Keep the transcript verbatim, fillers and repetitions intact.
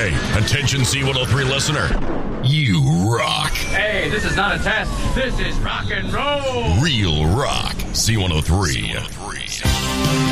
Hey, attention C one oh three listener. You rock. Hey, this is not a test. This is rock and roll. Real rock. C one oh three.